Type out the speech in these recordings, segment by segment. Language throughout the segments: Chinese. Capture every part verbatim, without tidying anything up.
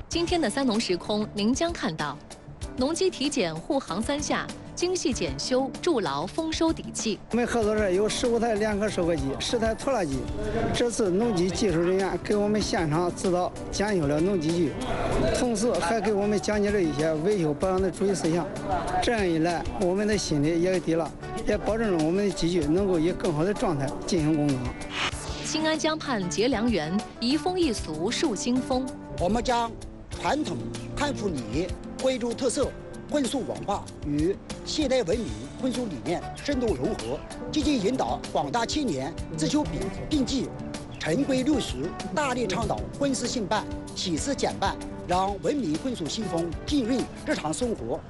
今天的三农时空，您将看到农机体检护航三下，精细检修，筑牢丰收底气。 我们合作社有十五台联合收割机，十台拖拉机。这次农机技术人员给我们现场指导检修了农机具，同时还给我们讲解了一些维修保养的注意事项。这样一来，我们的心里也低了，也保证了我们的机具能够以更好的状态进行工作。 新安江畔结良缘，移风易俗树新风。 我们将传统汉服礼仪、贵州特色、婚俗文化与现代文明婚俗理念深度融合，积极引导广大青年自求并并济，陈规六俗，大力倡导婚事兴办、喜事简办，让文明婚俗新风浸润日常生活。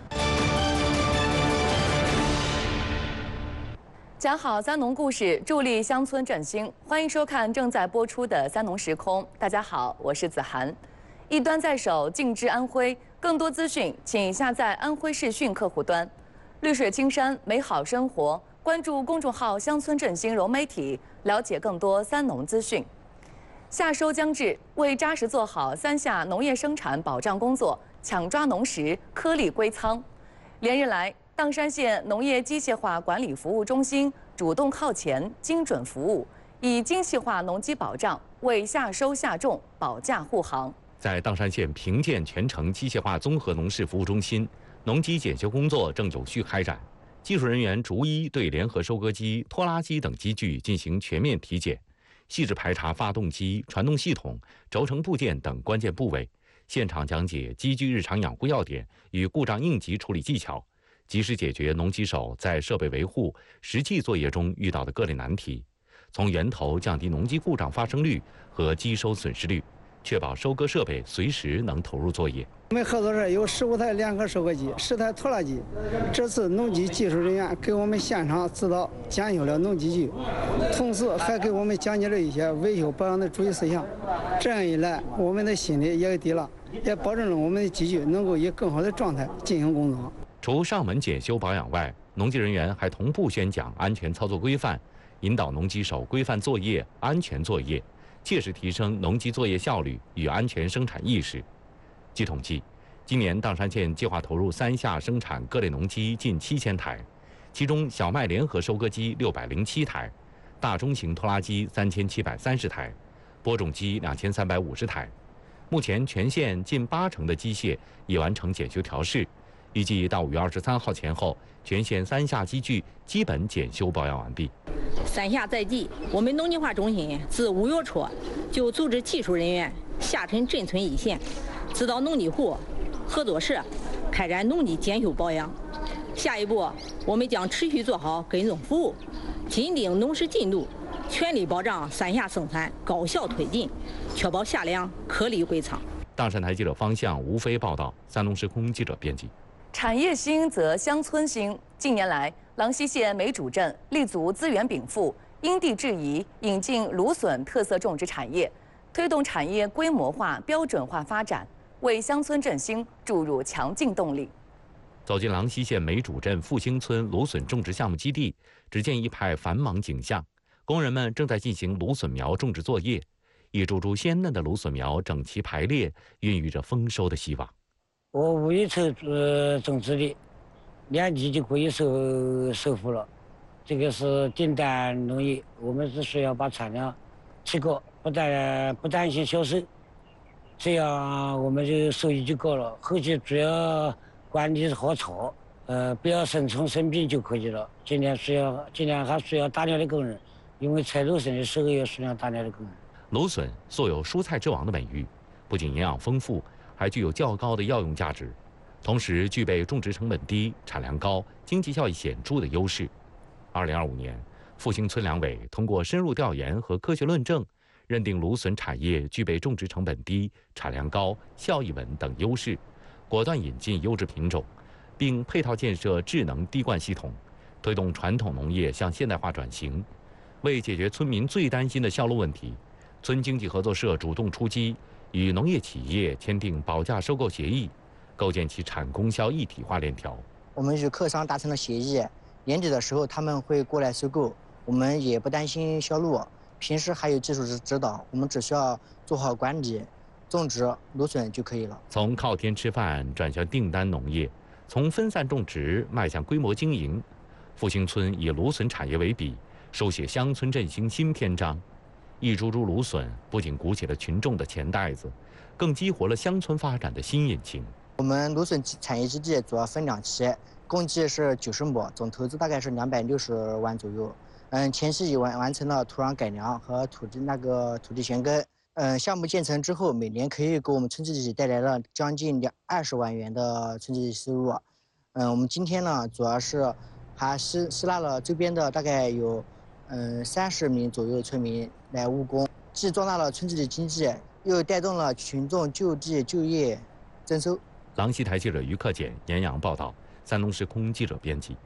讲好三农故事，助力乡村振兴。欢迎收看正在播出的三农时空。大家好，我是子涵。一端在手，尽知安徽。更多资讯，请下载安徽视讯客户端。绿水青山，美好生活。关注公众号“乡村振兴融媒体”，了解更多三农资讯。夏收将至，为扎实做好三下农业生产保障工作，抢抓农时，颗粒归仓。连日来，砀山县农业机械化管理服务中心主动靠前、精准服务，以精细化农机保障为夏收夏种保驾护航。 在砀山县平建全程机械化综合农事服务中心，农机检修工作正有序开展。技术人员逐一对联合收割机、拖拉机等机具进行全面体检，细致排查发动机、传动系统、轴承部件等关键部位，现场讲解机具日常养护要点与故障应急处理技巧，及时解决农机手在设备维护、实际作业中遇到的各类难题，从源头降低农机故障发生率和机收损失率，确保收割设备随时能投入作业。 我们合作社有十五台联合收割机，十台拖拉机。这次农机技术人员给我们现场指导检修了农机具，同时还给我们讲解了一些维修保养的注意事项。这样一来，我们的心里也低了，也保证了我们的机具能够以更好的状态进行工作。 除上门检修保养外，农机人员还同步宣讲安全操作规范，引导农机手规范作业、安全作业，切实提升农机作业效率与安全生产意识。据统计，今年砀山县计划投入三下生产各类农机近七千台，其中小麦联合收割机六百零七台，大中型拖拉机三千七百三十台，播种机两千三百五十台。目前全县近八成的机械已完成检修调试，预计到五月二十三号前后，全县三下机具基本检修保养完毕。 三下在即，我们农机化中心自五月初就组织技术人员下沉镇村一线，指导农机户、合作社开展农机检修保养。下一步，我们将持续做好跟踪服务，紧盯农时进度，全力保障三下生产高效推进，确保夏粮颗粒归仓。 砀山台记者方向、吴飞报道，三农时空记者编辑。 产业兴则乡村兴。近年来，郎溪县梅主镇立足资源禀赋，因地制宜引进芦笋特色种植产业，推动产业规模化、标准化发展，为乡村振兴注入强劲动力。 走进郎溪县梅主镇复兴村芦笋种植项目基地，只见一派繁忙景象，工人们正在进行芦笋苗种植作业，一株株鲜嫩的芦笋苗整齐排列，孕育着丰收的希望。 我五月初呃种植的，年底就可以收收获了。这个是订单农业，我们只需要把产量提高，不担不担心销售，这样我们就收益就高了。后期主要管理好草，呃，不要生虫生病就可以了。今年需要今年还需要大量的工人，因为采芦笋的时候要需要大量的工人。 芦笋素有蔬菜之王的美誉，不仅营养丰富，还具有较高的药用价值，同时具备种植成本低、产量高、经济效益显著的优势。二零二五年，复兴村两委通过深入调研和科学论证，认定芦笋产业具备种植成本低、产量高、效益稳等优势，果断引进优质品种，并配套建设智能滴灌系统，推动传统农业向现代化转型。为解决村民最担心的销路问题，村经济合作社主动出击，与农业企业签订保价收购协议，构建起产供销一体化链条。 我们与客商达成了协议，年底的时候他们会过来收购，我们也不担心销路。平时还有技术指导，我们只需要做好管理， 种植芦笋就可以了。 从靠天吃饭转向订单农业，从分散种植迈向规模经营，复兴村以芦笋产业为笔，书写乡村振兴新篇章。一株株芦笋不仅鼓起了群众的钱袋子，更激活了乡村发展的新引擎。 我们芦笋产业基地主要分两期，共计是九十亩，总投资大概是两百六十万左右。嗯，前期已完完成了土壤改良和土地那个土地旋耕。嗯，项目建成之后，每年可以给我们村集体带来了将近两二十万元的村集体收入。嗯，我们今天呢，主要是还吸吸纳了周边的大概有嗯三十名左右村民来务工，既壮大了村集体经济，又带动了群众就地就业增收。 狼溪台记者于克俭、严阳报道，山东时空记者编辑。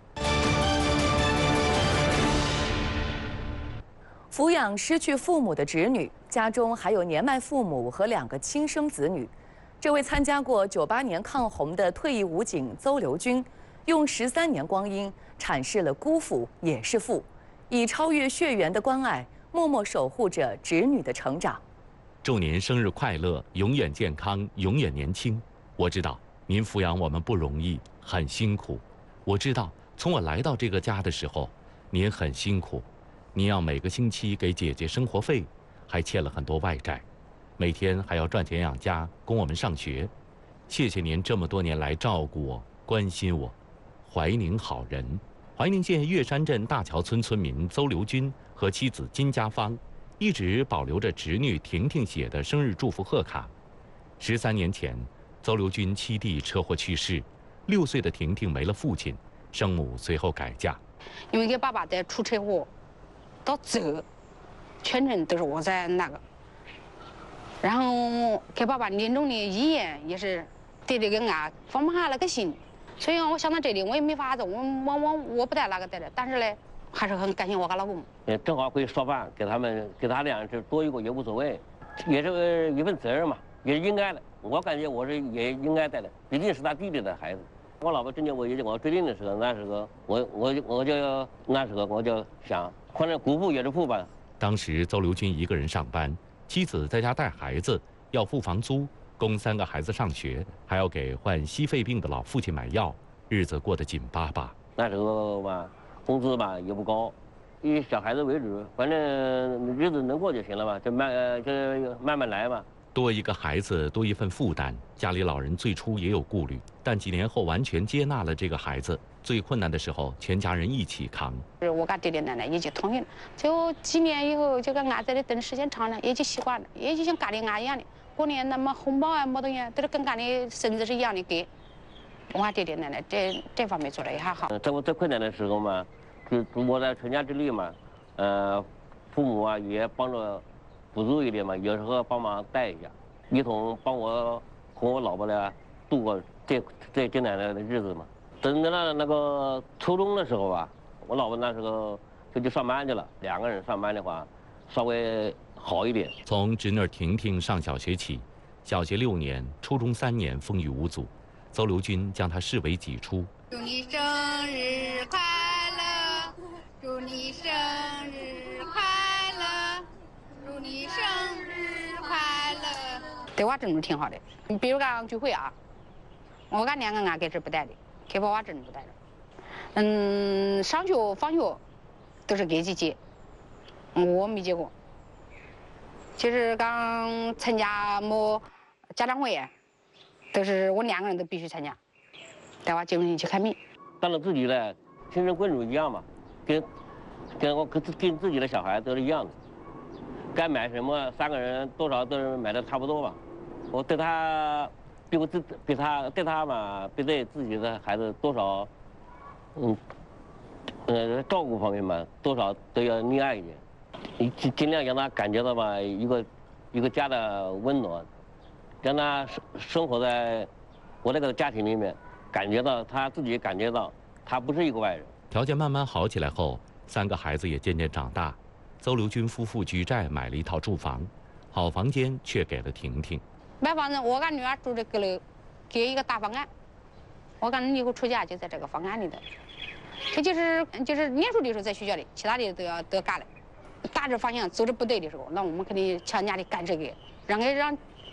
抚养失去父母的侄女，家中还有年迈父母和两个亲生子女。这位参加过九八年抗洪的退役武警邹留军，用十三年光阴阐释了姑父也是父，以超越血缘的关爱，默默守护着侄女的成长。 祝您生日快乐，永远健康，永远年轻。我知道您抚养我们不容易，很辛苦。我知道从我来到这个家的时候，您很辛苦。您要每个星期给姐姐生活费，还欠了很多外债，每天还要赚钱养家，供我们上学。谢谢您这么多年来照顾我、关心我，怀宁好人。怀宁县岳山镇大桥村村民邹留军和妻子金家芳，一直保留着侄女婷婷写的生日祝福贺卡。十三年前，邹留军七弟车祸去世，六岁的婷婷没了父亲，生母随后改嫁。 因为给爸爸在出车祸。到走，全程都是我在那个，然后给爸爸临终的遗言也是对这个案放不下那个心，所以我想到这里我也没法子，我我我我不带那个带的，但是呢，还是很感谢我和老公。 也正好可以烧饭给他们，给他俩是多一个也无所谓，也是一份责任嘛，也是应该的。我感觉我是也应该带的，毕竟是他弟弟的孩子。我老婆真叫我我追定的时候，那时候我我我就那时候我就想。反正姑父也是父吧。 当时邹留军一个人上班，妻子在家带孩子，要付房租，供三个孩子上学，还要给患矽肺病的老父亲买药，日子过得紧巴巴。 那时候吧，工资吧也不高，以小孩子为主，反正日子能过就行了吧，就慢就慢慢来吧。 多一个孩子，多一份负担。家里老人最初也有顾虑，但几年后完全接纳了这个孩子。最困难的时候，全家人一起扛。 我跟爹爹奶奶也就同意了。就几年以后，这个案在这等时间长了，也就习惯了，也就像家里案一样的。过年那么红包啊，么东西都是跟家里孙子是一样的给。我看爹爹奶奶这这方面做的也还好。 在我最困难的时候嘛，就我的全家之力嘛，呃，父母啊也帮着补助一点嘛，有时候帮忙带一下，一同帮我和我老婆呢度过这这艰难的日子嘛。等到那个初中的时候吧，我老婆那时候就去上班去了，两个人上班的话稍微好一点。 从侄女婷婷上小学起，小学六年，初中三年风雨无阻，邹留军将她视为己出。 祝你生日快乐，祝你生日快乐，祝你生日快乐。 对我真的挺好的，你比如讲聚会啊，我俺两个俺给这不带的。给爸爸真不带着，嗯，上学放学都是给姐姐，我没接过。就是刚参加么家长会，都是我两个人都必须参加，带我进去看病。 当了自己的亲生闺女一样嘛，跟跟我跟跟自己的小孩都是一样的，该买什么三个人多少都是买的差不多吧。我对他。比我自比他对他嘛，比对自己的孩子多少，嗯，呃，照顾方面嘛，多少都要溺爱一点，你尽尽量让他感觉到吧一个一个家的温暖，让他生生活在我这个家庭里面，感觉到他自己感觉到他不是一个外人。 条件慢慢好起来后，三个孩子也渐渐长大。邹留军夫妇举债买了一套住房，好房间却给了婷婷。 买房子，我跟女儿住这个楼，给一个大方案。我跟以后出嫁就在这个方案里头。这就是就是念书的时候在学校里，其他的都要都要干了。大致方向走的不对的时候，那我们肯定强加的干这个，让给让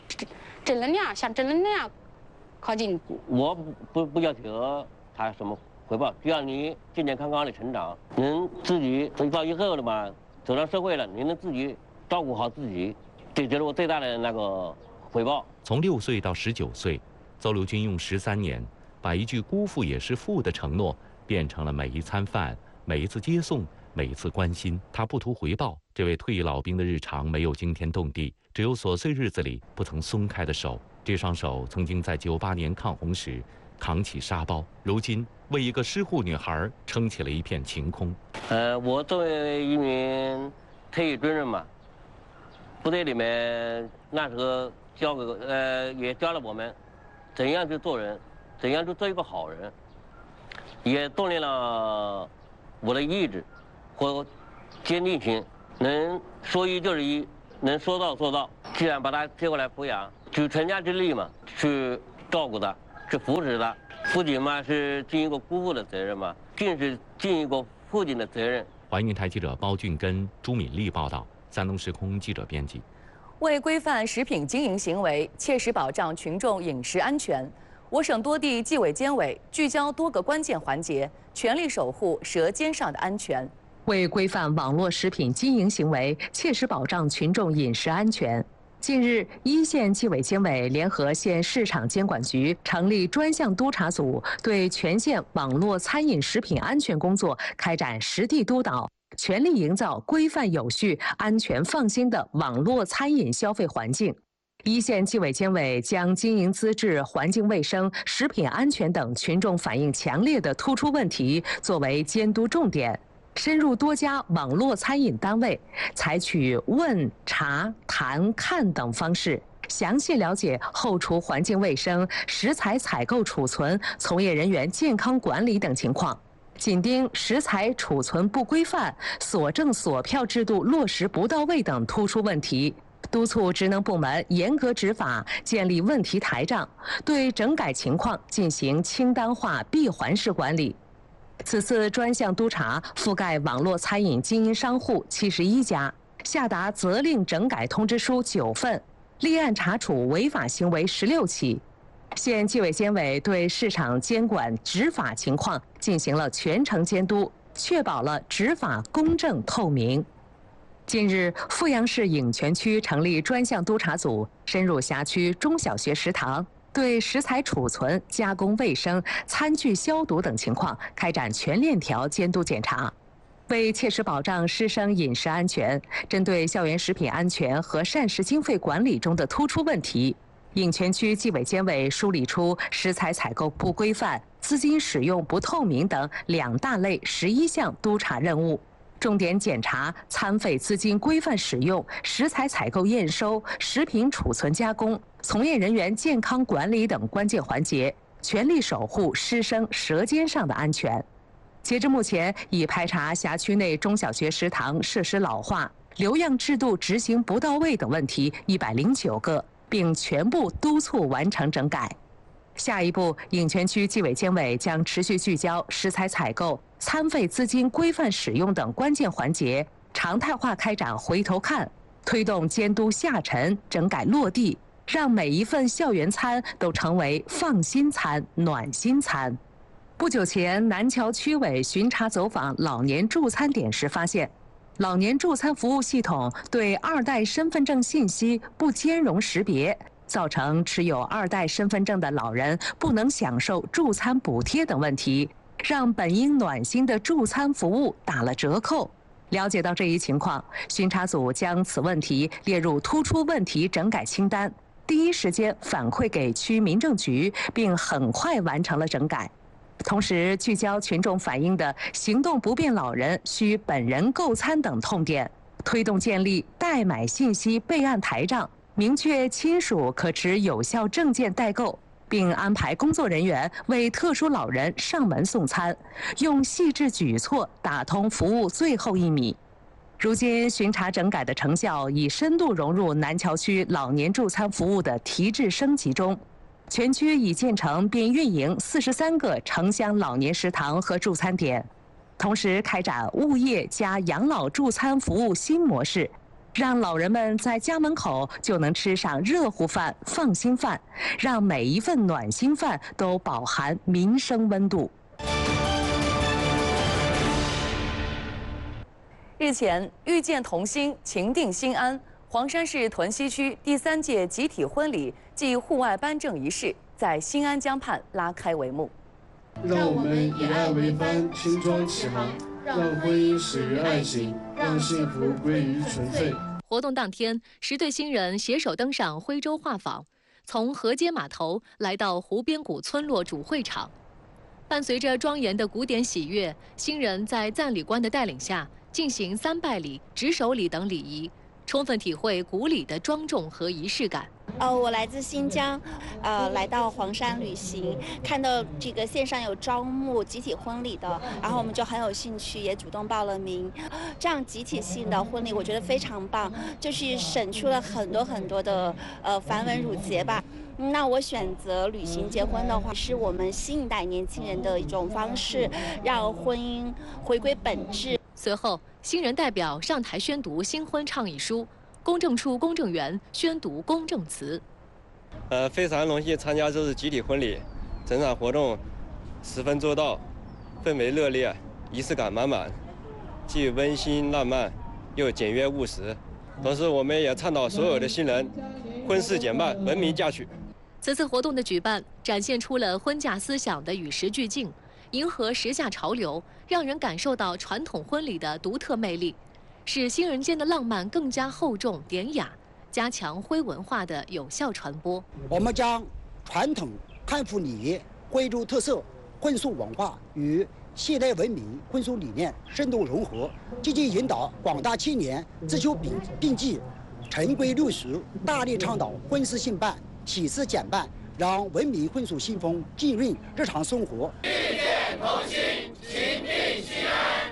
正能量，向正能量靠近。 我不不要求他什么回报，只要你健健康康的成长，能自己到以后了嘛，走上社会了，你能自己照顾好自己，这就是我最大的那个回报。 从六岁到十九岁，邹留军用十三年，把一句“姑父也是父”的承诺，变成了每一餐饭、每一次接送、每一次关心。他不图回报，这位退役老兵的日常没有惊天动地，只有琐碎日子里不曾松开的手。这双手曾经在九八年抗洪时扛起沙包，如今为一个失户女孩撑起了一片晴空。 呃，我作为一名退役军人嘛，部队里面那时候教给呃也教了我们怎样去做人，怎样去做一个好人，也锻炼了我的意志和坚定心，能说一就是一，能说到做到。既然把他接过来抚养，举全家之力嘛，去照顾他，去扶持他。父亲嘛是尽一个姑父的责任嘛，更是尽一个父亲的责任。 环云台记者包俊根、朱敏丽报道，山东时空记者编辑。 为规范食品经营行为，切实保障群众饮食安全，我省多地纪委监委聚焦多个关键环节，全力守护舌尖上的安全。 为规范网络食品经营行为，切实保障群众饮食安全。近日，一线纪委监委联合县市场监管局成立专项督查组，对全县网络餐饮食品安全工作开展实地督导，全力营造规范有序、安全放心的网络餐饮消费环境。一线纪委监委将经营资质、环境卫生、食品安全等群众反映强烈的突出问题作为监督重点，深入多家网络餐饮单位，采取问、查、谈、看等方式，详细了解后厨环境卫生、食材采购储存、从业人员健康管理等情况，紧盯食材储存不规范、锁证锁票制度落实不到位等突出问题，督促职能部门严格执法，建立问题台账，对整改情况进行清单化、闭环式管理。此次专项督查覆盖网络餐饮经营商户七十一家，下达责令整改通知书九份，立案查处违法行为十六起。县纪委监委对市场监管执法情况进行了全程监督，确保了执法公正透明。近日，阜阳市颍泉区成立专项督查组，深入辖区中小学食堂，对食材储存、加工卫生、餐具消毒等情况开展全链条监督检查。为切实保障师生饮食安全，针对校园食品安全和膳食经费管理中的突出问题，颍泉区纪委监委梳理出食材采购不规范、资金使用不透明等两大类十一项督查任务，重点检查餐费资金规范使用、食材采购验收、食品储存加工、从业人员健康管理等关键环节，全力守护师生舌尖上的安全。截至目前，已排查辖区内中小学食堂设施老化、留样制度执行不到位等问题一百零九个，并全部督促完成整改。下一步，颍泉区纪委监委将持续聚焦食材采购、餐费资金规范使用等关键环节，常态化开展回头看，推动监督下沉、整改落地，让每一份校园餐都成为放心餐、暖心餐。不久前，南桥区委巡查走访老年助餐点时发现，老年助餐服务系统对二代身份证信息不兼容识别，造成持有二代身份证的老人不能享受助餐补贴等问题，让本应暖心的助餐服务打了折扣。了解到这一情况，巡查组将此问题列入突出问题整改清单，第一时间反馈给区民政局，并很快完成了整改。同时，聚焦群众反映的行动不便老人需本人购餐等痛点，推动建立代买信息备案台账，明确亲属可持有效证件代购，并安排工作人员为特殊老人上门送餐，用细致举措打通服务最后一米。如今，巡查整改的成效已深度融入南桥区老年助餐服务的提质升级中。全区已建成并运营四十三个城乡老年食堂和助餐点，同时开展物业加养老助餐服务新模式， 让老人们在家门口就能吃上热乎饭、放心饭，让每一份暖心饭都饱含民生温度。 日前，遇见同心，情定心安。黄山市屯溪区第三届集体婚礼暨户外颁证仪式在新安江畔拉开帷幕。 让我们以爱为帆，轻装启航，让婚姻始于爱情，让幸福归于纯粹。 活动当天，十对新人携手登上徽州画舫，从河街码头来到湖边谷村落主会场。伴随着庄严的古典喜乐，新人在赞礼官的带领下进行三拜礼、执手礼等礼仪，充分体会古礼的庄重和仪式感。 呃，我来自新疆，呃，来到黄山旅行，看到这个线上有招募集体婚礼的，然后我们就很有兴趣，也主动报了名。这样集体性的婚礼，我觉得非常棒，就是省出了很多很多的呃繁文缛节吧。那我选择旅行结婚的话，是我们新一代年轻人的一种方式，让婚姻回归本质。 随后，新人代表上台宣读新婚倡议书，公证处公证员宣读公证词。 呃，非常荣幸参加这次集体婚礼，整场活动十分周到，氛围热烈，仪式感满满，既温馨浪漫，又简约务实。同时，我们也倡导所有的新人婚事简办，文明嫁娶。 此次活动的举办，展现出了婚嫁思想的与时俱进，迎合时下潮流，让人感受到传统婚礼的独特魅力，使新人间的浪漫更加厚重典雅，加强徽文化的有效传播。 我们将传统汉服礼仪、徽州特色婚俗文化与现代文明婚俗理念深度融合，积极引导广大青年自求并并济，陈规六俗，大力倡导婚事兴办、喜事简办，让文明婚俗新风浸润日常生活。 遇见同心，情定心安。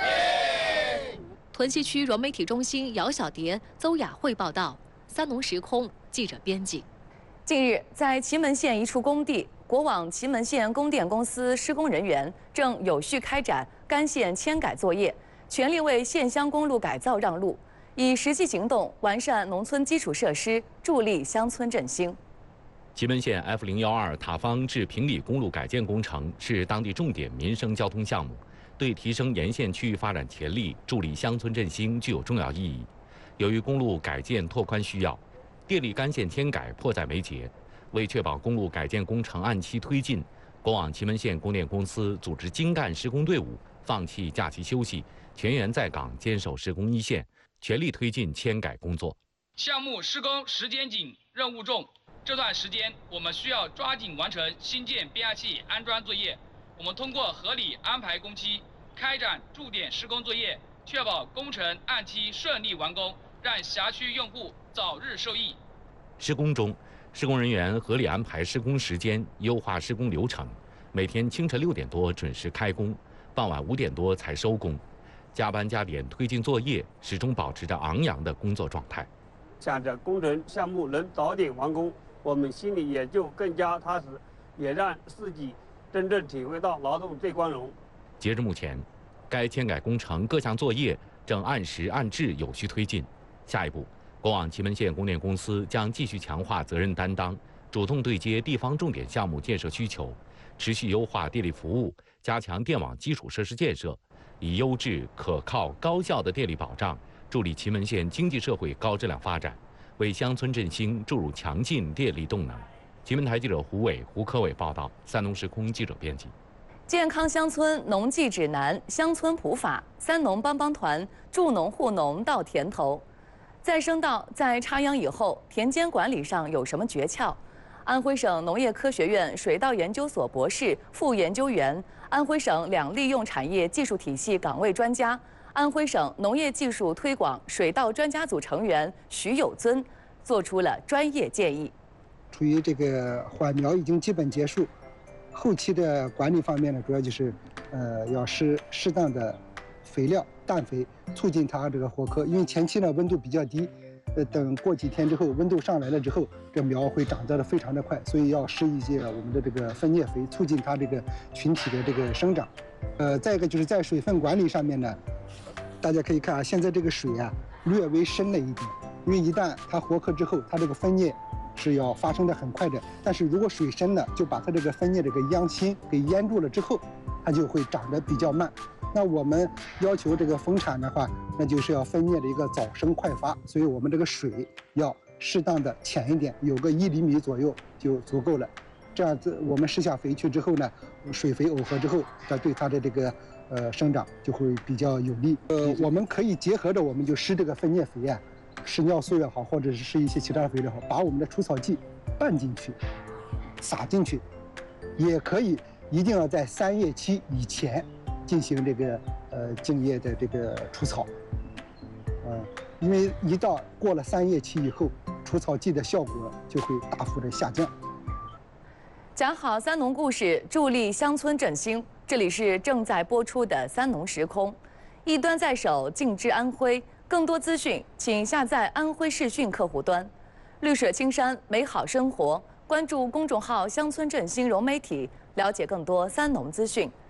屯溪区融媒体中心姚小蝶、邹雅慧报道，三农时空记者编辑。 近日，在祁门县一处工地，国网祁门县供电公司施工人员正有序开展干线迁改作业，全力为县乡公路改造让路，以实际行动完善农村基础设施，助力乡村振兴。 祁门县 F 零一二塔方至平里公路改建工程是当地重点民生交通项目，对提升沿线区域发展潜力、助力乡村振兴具有重要意义。由于公路改建拓宽需要，电力干线迁改迫在眉睫。为确保公路改建工程按期推进，国网祁门县供电公司组织精干施工队伍，放弃假期休息，全员在岗，坚守施工一线，全力推进迁改工作。 项目施工时间紧，任务重，这段时间我们需要抓紧完成新建变压器安装作业。我们通过合理安排工期，开展驻点施工作业，确保工程按期顺利完工，让辖区用户早日受益。 施工中，施工人员合理安排施工时间，优化施工流程，每天清晨六点多准时开工，傍晚五点多才收工，加班加点推进作业，始终保持着昂扬的工作状态。 想着工程项目能早点完工，我们心里也就更加踏实，也让自己真正体会到劳动最光荣。 截至目前，该迁改工程各项作业正按时按质有序推进。下一步，国网祁门县供电公司将继续强化责任担当，主动对接地方重点项目建设需求，持续优化电力服务，加强电网基础设施建设，以优质、可靠、高效的电力保障，助力祁门县经济社会高质量发展，为乡村振兴注入强劲电力动能。祁门台记者胡伟、胡科伟报道，三农时空记者编辑。 健康乡村农技指南、乡村普法、三农帮帮团助农护农到田头。再生稻在插秧以后，田间管理上有什么诀窍？安徽省农业科学院水稻研究所博士、副研究员，安徽省两利用产业技术体系岗位专家，安徽省农业技术推广水稻专家组成员徐有尊做出了专业建议。 处于这个缓苗已经基本结束，后期的管理方面呢，主要就是呃要施适当的肥料、氮肥，促进它这个活科。因为前期呢温度比较低，呃等过几天之后温度上来了之后，这苗会长得非常的快，所以要施一些我们的这个分蘖肥，促进它这个群体的这个生长。呃，再一个就是在水分管理上面呢，大家可以看啊，现在这个水啊略微深了一点，因为一旦它活壳之后，它这个分裂是要发生的很快的。但是如果水深了，就把它这个分裂这个秧心给淹住了之后，它就会长得比较慢。那我们要求这个丰产的话，那就是要分裂的一个早生快发，所以我们这个水要适当的浅一点，有个一厘米左右就足够了。这样子我们施下肥去之后呢，水肥耦合之后，这对它的这个呃生长就会比较有利。呃，我们可以结合着我们就施这个分裂肥啊，施尿素也好，或者是施一些其他肥也好，把我们的除草剂拌进去，撒进去，也可以，一定要在三叶期以前进行这个呃茎叶的这个除草。啊、呃，因为一到过了三叶期以后，除草剂的效果就会大幅的下降。 讲好三农故事，助力乡村振兴。这里是正在播出的《三农时空》，一端在手，尽知安徽。更多资讯，请下载安徽视讯客户端。绿水青山，美好生活。关注公众号“乡村振兴融媒体”，了解更多三农资讯。